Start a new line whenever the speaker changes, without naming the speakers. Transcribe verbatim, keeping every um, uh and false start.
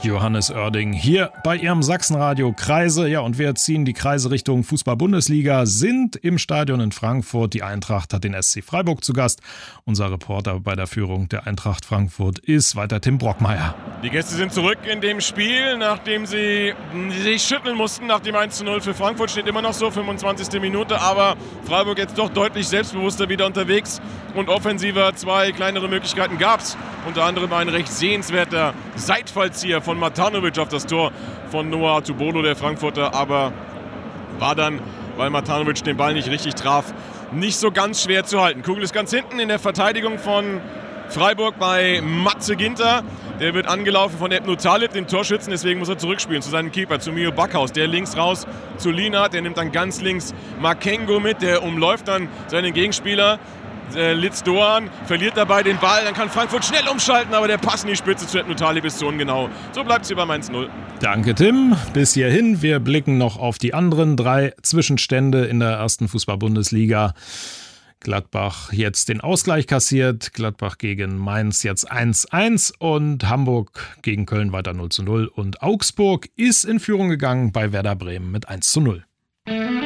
Johannes Oerding hier bei Ihrem Sachsenradio Kreise. Ja, und wir ziehen die Kreise Richtung Fußball-Bundesliga, sind im Stadion in Frankfurt. Die Eintracht hat den S C Freiburg zu Gast. Unser Reporter bei der Führung der Eintracht Frankfurt ist weiter Tim Brockmeier.
Die Gäste sind zurück in dem Spiel, nachdem sie sich schütteln mussten. Nach dem eins zu null für Frankfurt steht immer noch so, fünfundzwanzigste Minute. Aber Freiburg jetzt doch deutlich selbstbewusster wieder unterwegs und offensiver. Zwei kleinere Möglichkeiten gab es. Unter anderem ein recht sehenswerter Seitfallzieher von Matanovic auf das Tor von Noah Tubolo, der Frankfurter. Aber war dann, weil Matanovic den Ball nicht richtig traf, nicht so ganz schwer zu halten. Kugel ist ganz hinten in der Verteidigung von Freiburg bei Matze Ginter. Der wird angelaufen von Ebno Talib, dem Torschützen, deswegen muss er zurückspielen zu seinem Keeper, zu Mio Backhaus. Der links raus zu Lienhardt, der nimmt dann ganz links Makengo mit, der umläuft dann seinen Gegenspieler. Äh, Litz Doan verliert dabei den Ball, dann kann Frankfurt schnell umschalten, aber der Pass in die Spitze zu Ebno Talib ist so ungenau. So bleibt es hier beim eins null.
Danke, Tim. Bis hierhin. Wir blicken noch auf die anderen drei Zwischenstände in der ersten Fußball-Bundesliga. Gladbach jetzt den Ausgleich kassiert, Gladbach gegen Mainz jetzt eins eins und Hamburg gegen Köln weiter null zu null und Augsburg ist in Führung gegangen bei Werder Bremen mit eins zu null.